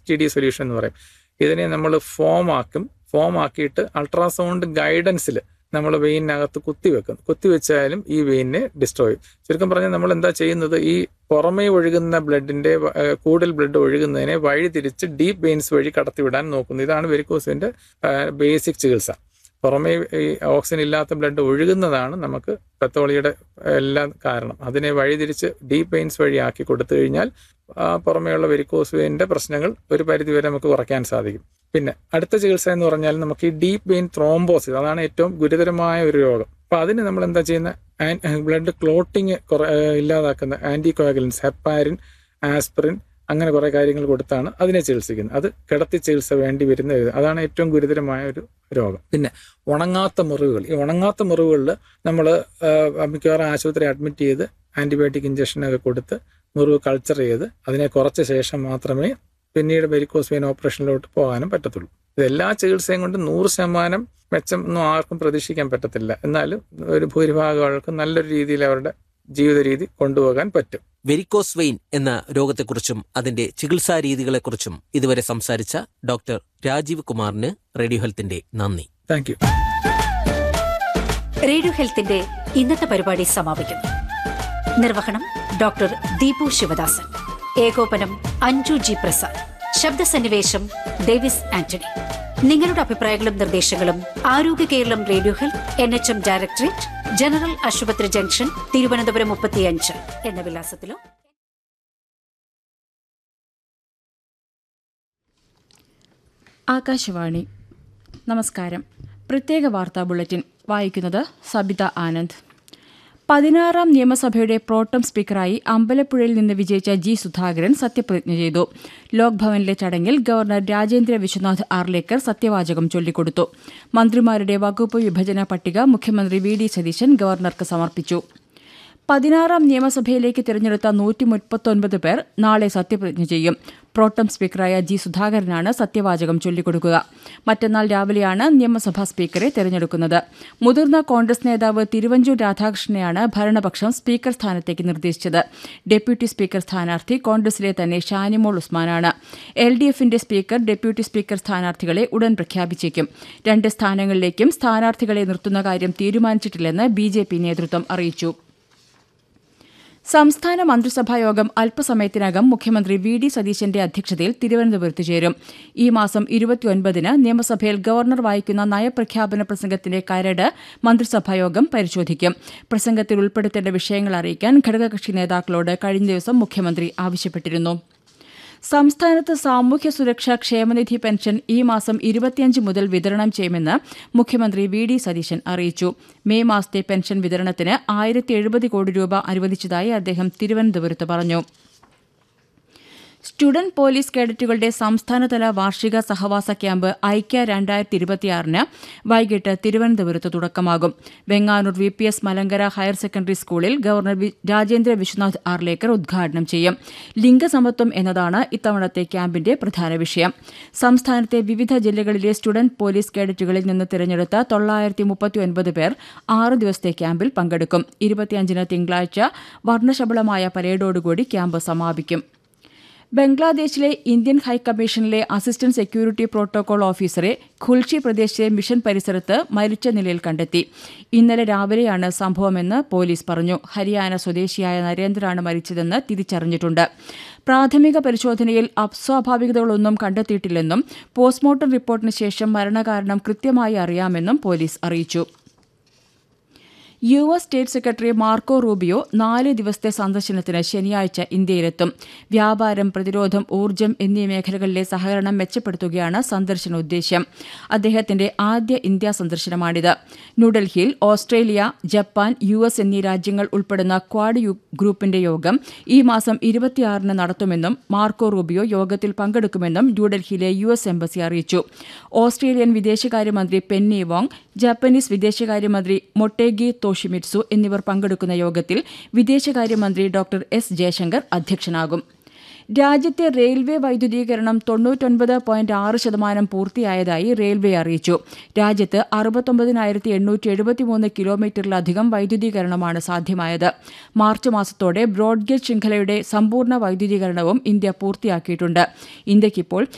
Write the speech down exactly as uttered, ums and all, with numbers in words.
T D solution എന്ന് പറയും. ഇതിനെ നമ്മൾ ഫോം ആക്കും. ഫോം ആക്കിയിട്ട് അൾട്രാസൗണ്ട് ഗൈഡൻസിൽ നമ്മൾ വെയിനകത്ത് കുത്തിവെക്കും. കുത്തിവെച്ചാലും ഈ വെയിനെ ഡിസ്ട്രോയ് ചെയ്യും. ചുരുക്കം പറഞ്ഞാൽ നമ്മൾ എന്താ ചെയ്യുന്നത്, ഈ പുറമേ ഒഴുകുന്ന ബ്ലഡിന്റെ കൂടുതൽ ബ്ലഡ് ഒഴുകുന്നതിനെ വഴി തിരിച്ച് ഡീപ്പ് വെയിൻസ് വഴി കടത്തിവിടാൻ നോക്കുന്നു. ഇതാണ് വെരിക്കോസിന്റെ ബേസിക് ചികിത്സ. പുറമേ ഈ ഓക്സിജൻ ഇല്ലാത്ത ബ്ലഡ് ഒഴുകുന്നതാണ് നമുക്ക് പത്തോളിയുടെ എല്ലാം കാരണം. അതിനെ വഴിതിരിച്ച് ഡീപ്പ് വെയിൻസ് വഴി ആക്കി കൊടുത്തു കഴിഞ്ഞാൽ പുറമേയുള്ള വെരിക്കോസ് വെയിൻ്റെ പ്രശ്നങ്ങൾ ഒരു പരിധിവരെ നമുക്ക് കുറയ്ക്കാൻ സാധിക്കും. പിന്നെ അടുത്ത ചികിത്സ എന്ന് പറഞ്ഞാൽ നമുക്ക് ഈ ഡീപ്പ് വെയിൻ ത്രോംബോസിസ്, അതാണ് ഏറ്റവും ഗുരുതരമായ ഒരു രോഗം. അപ്പോൾ അതിന് നമ്മൾ എന്താ ചെയ്യുന്ന, ബ്ലഡ് ക്ലോട്ടിങ് ഇല്ലാതാക്കുന്ന ആൻറ്റി കോയാഗുലൻസ്, ഹെപ്പാരിൻ, ആസ്പിറിൻ, അങ്ങനെ കുറേ കാര്യങ്ങൾ കൊടുത്താണ് അതിനെ ചികിത്സിക്കുന്നത്. അത് കിടത്തി ചികിത്സ വേണ്ടി വരുന്ന അതാണ് ഏറ്റവും ഗുരുതരമായ ഒരു രോഗം. പിന്നെ ഉണങ്ങാത്ത മുറിവുകൾ, ഈ ഉണങ്ങാത്ത മുറിവുകളിൽ നമ്മൾ മിക്കവാറും ആശുപത്രി അഡ്മിറ്റ് ചെയ്ത് ആൻറ്റിബയോട്ടിക് ഇഞ്ചക്ഷനൊക്കെ കൊടുത്ത് മുറിവ് കൾച്ചർ ചെയ്ത് അതിനെ കുറച്ച ശേഷം മാത്രമേ പിന്നീട് വെരിക്കോസ് വെയിൻ ഓപ്പറേഷനിലോട്ട് പോകാനും പറ്റത്തുള്ളൂ. ഇതെല്ലാ ചികിത്സയും കൊണ്ട് നൂറ് ശതമാനം മെച്ചം ഒന്നും ആർക്കും പ്രതീക്ഷിക്കാൻ പറ്റത്തില്ല. എന്നാലും ഒരു ഭൂരിഭാഗം ആൾക്ക് നല്ലൊരു രീതിയിൽ അവരുടെ ജീവിത രീതി കൊണ്ടുപോകാൻ പറ്റും. വെരിക്കോസ് വെയിൻ എന്ന രോഗത്തെക്കുറിച്ചും അതിന്റെ ചികിത്സാ രീതികളെക്കുറിച്ചും ഇതുവരെ സംസാരിച്ച ഡോക്ടർ രാജീവ് കുമാറിന് റേഡിയോ ഹെൽത്തിന്റെ നന്ദി. Thank you. റേഡിയോ ഹെൽത്തിന്റെ ഇന്നത്തെ പരിപാടി സമാപിക്കുന്നു. നിർവഹണം ഡോക്ടർ ദീപു ശിവദാസൻ. ഏകോപനം അഞ്ജു ജി പ്രസാദ്. ശബ്ദസന്നിവേശം ഡേവിസ് ആന്റണി. നിങ്ങളുടെ അഭിപ്രായങ്ങളും നിർദ്ദേശങ്ങളും ആരോഗ്യ Keralam radio health, N H M directorate, general ആശുപത്രി ജംഗ്ഷൻ, തിരുവനന്തപുരം മുപ്പത്തിയഞ്ച് എന്ന വിലാസത്തിലോ. ആകാശവാണി. നമസ്കാരം. പ്രത്യേക വാർത്താ ബുള്ളറ്റിൻ വായിക്കുന്നത് സബിത ആനന്ദ്. പതിനാറാം നിയമസഭയുടെ പ്രോട്ടം സ്പീക്കറായി അമ്പലപ്പുഴയിൽ നിന്ന് വിജയിച്ച ജി സുധാകരൻ സത്യപ്രതിജ്ഞ ചെയ്തു. ലോക്ഭവനിലെ ചടങ്ങിൽ ഗവർണർ രാജേന്ദ്ര വിശ്വനാഥ് ആർലേക്കർ സത്യവാചകം ചൊല്ലിക്കൊടുത്തു. മന്ത്രിമാരുടെ വകുപ്പ് വിഭജന പട്ടിക മുഖ്യമന്ത്രി വി ഡി സതീശൻ ഗവർണർക്ക് സമർപ്പിച്ചു. പതിനാറാം നിയമസഭയിലേക്ക് തിരഞ്ഞെടുത്ത നൂറ്റി മുപ്പത്തൊൻപത് പേർ നാളെ സത്യപ്രതിജ്ഞ ചെയ്യും. പ്രോട്ടം സ്പീക്കറായ ജി സുധാകരനാണ് സത്യവാചകം ചൊല്ലിക്കൊടുക്കുക. മറ്റന്നാൾ രാവിലെയാണ് നിയമസഭാ സ്പീക്കറെ തെരഞ്ഞെടുക്കുന്നത്. മുതിർന്ന കോൺഗ്രസ് നേതാവ് തിരുവഞ്ചൂർ രാധാകൃഷ്ണനെയാണ് ഭരണപക്ഷം സ്പീക്കർ സ്ഥാനത്തേക്ക് നിർദ്ദേശിച്ചത്. ഡെപ്യൂട്ടി സ്പീക്കർ സ്ഥാനാർത്ഥി കോൺഗ്രസിലെ തന്നെ ഷാനിമോൾ ഉസ്മാനാണ്. എൽ ഡി എഫിന്റെ സ്പീക്കർ, ഡെപ്യൂട്ടി സ്പീക്കർ സ്ഥാനാർത്ഥികളെ ഉടൻ പ്രഖ്യാപിച്ചേക്കും. രണ്ട് സ്ഥാനങ്ങളിലേക്കും സ്ഥാനാർത്ഥികളെ നിർത്തുന്ന കാര്യം തീരുമാനിച്ചിട്ടില്ലെന്ന് ബി ജെ പി നേതൃത്വം അറിയിച്ചു. സംസ്ഥാന മന്ത്രിസഭായോഗം അല്പസമയത്തിനകം മുഖ്യമന്ത്രി വി ഡി സതീശന്റെ അധ്യക്ഷതയിൽ തിരുവനന്തപുരത്ത് ചേരും. ഈ മാസം ഇരുപത്തിയൊൻപതിന് നിയമസഭയിൽ ഗവർണർ വായിക്കുന്ന നയപ്രഖ്യാപന പ്രസംഗത്തിന്റെ കരട് മന്ത്രിസഭായോഗം പരിശോധിക്കും. പ്രസംഗത്തിൽ ഉൾപ്പെടുത്തേണ്ട വിഷയങ്ങൾ അറിയിക്കാൻ ഘടകകക്ഷി നേതാക്കളോട് കഴിഞ്ഞ ദിവസം മുഖ്യമന്ത്രി ആവശ്യപ്പെട്ടിരുന്നു. സംസ്ഥാനത്ത് സാമൂഹ്യ സുരക്ഷാ ക്ഷേമനിധി പെൻഷൻ ഈ മാസം ഇരുപത്തിയഞ്ച് മുതൽ വിതരണം ചെയ്യുമെന്ന് മുഖ്യമന്ത്രി വി ഡി സതീശൻ അറിയിച്ചു. മെയ് മാസത്തെ പെൻഷൻ വിതരണത്തിന് ആയിരത്തി എഴുപത് കോടി രൂപ അനുവദിച്ചതായി അദ്ദേഹം തിരുവനന്തപുരത്ത് പറഞ്ഞു. സ്റ്റുഡന്റ് പോലീസ് കേഡറ്റുകളുടെ സംസ്ഥാനതല വാർഷിക സഹവാസ ക്യാമ്പ് ഐക്യ രണ്ടായിരത്തി ഇരുപത്തിയാറിന് വൈകിട്ട് തിരുവനന്തപുരത്ത് തുടക്കമാകും. Venganoor V P S Malankara higher secondary സ്കൂളിൽ ഗവർണർ രാജേന്ദ്ര വിശ്വനാഥ് ആർലേക്കർ ഉദ്ഘാടനം ചെയ്യും. ലിംഗസമത്വം എന്നതാണ് ഇത്തവണത്തെ ക്യാമ്പിന്റെ പ്രധാന വിഷയം. സംസ്ഥാനത്തെ വിവിധ ജില്ലകളിലെ സ്റ്റുഡന്റ് പോലീസ് കേഡറ്റുകളിൽ നിന്ന് തിരഞ്ഞെടുത്ത തൊള്ളായിരത്തി മുപ്പത്തിയൊൻപത് പേർ ആറ് ദിവസത്തെ ക്യാമ്പിൽ പങ്കെടുക്കും. ഇരുപത്തിയഞ്ചിന് തിങ്കളാഴ്ച വർണ്ണശബളമായ പരേഡോടുകൂടി ക്യാമ്പ് സമാപിക്കും. ബംഗ്ലാദേശിലെ ഇന്ത്യൻ ഹൈക്കമ്മീഷനിലെ അസിസ്റ്റന്റ് സെക്യൂരിറ്റി പ്രോട്ടോകോൾ ഓഫീസറെ ഖുൽഷി പ്രദേശത്തെ മിഷൻ പരിസരത്ത് മരിച്ച നിലയിൽ കണ്ടെത്തി. ഇന്നലെ രാവിലെയാണ് സംഭവമെന്ന് പോലീസ് പറഞ്ഞു. ഹരിയാന സ്വദേശിയായ നരേന്ദ്രനാണ് മരിച്ചതെന്ന് തിരിച്ചറിഞ്ഞിട്ടുണ്ട്. പ്രാഥമിക പരിശോധനയിൽ അസ്വാഭാവികതകളൊന്നും കണ്ടെത്തിയിട്ടില്ലെന്നും പോസ്റ്റ്മോർട്ടം റിപ്പോർട്ടിന് ശേഷം മരണകാരണം കൃത്യമായി അറിയാമെന്നും പോലീസ് അറിയിച്ചു. U S state secretary Marco Rubio നാല് ദിവസത്തെ സന്ദർശനത്തിന് ശനിയാഴ്ച ഇന്ത്യയിലെത്തും. വ്യാപാരം, പ്രതിരോധം, ഊർജ്ജം എന്നീ മേഖലകളിലെ സഹകരണം മെച്ചപ്പെടുത്തുകയാണ് സന്ദർശന ഉദ്ദേശ്യം. അദ്ദേഹത്തിന്റെ ആദ്യ ഇന്ത്യാ സന്ദർശനമാണിത്. ന്യൂഡൽഹിയിൽ ഓസ്ട്രേലിയ, ജപ്പാൻ, യു എസ് എന്നീ രാജ്യങ്ങൾ ഉൾപ്പെടുന്ന ക്വാഡ് ഗ്രൂപ്പിന്റെ യോഗം ഈ മാസം ഇരുപത്തിയാറിന് നടത്തുമെന്നും മാർക്കോ റൂബിയോ യോഗത്തിൽ പങ്കെടുക്കുമെന്നും ന്യൂഡൽഹിയിലെ യു എസ് എംബസി അറിയിച്ചു. ഓസ്ട്രേലിയൻ വിദേശകാര്യമന്ത്രി പെന്നി വോങ്, ജാപ്പനീസ് വിദേശകാര്യമന്ത്രി മൊട്ടേഗി തോഷിമിറ്റ്സു എന്നിവർ പങ്കെടുക്കുന്ന യോഗത്തിൽ വിദേശകാര്യമന്ത്രി ഡോക്ടർ എസ് ജയശങ്കർ അധ്യക്ഷനാകും. രാജ്യത്തെ റെയിൽവേ വൈദ്യുതീകരണം തൊണ്ണൂറ്റൊൻപത് പോയിന്റ് ആറ് ശതമാനം പൂർത്തിയായതായി റെയിൽവേ അറിയിച്ചു. രാജ്യത്ത് അറുപത്തൊമ്പതിനായിരത്തി എണ്ണൂറ്റി എഴുപത്തിമൂന്ന് കിലോമീറ്ററിലധികം വൈദ്യുതീകരണമാണ് സാധ്യമായത്. മാർച്ച് മാസത്തോടെ ബ്രോഡ്ഗേജ് ശൃംഖലയുടെ സമ്പൂർണ്ണ വൈദ്യുതീകരണവും ഇന്ത്യ പൂർത്തിയാക്കിയിട്ടുണ്ട്. ഇന്ത്യയ്ക്കിപ്പോൾ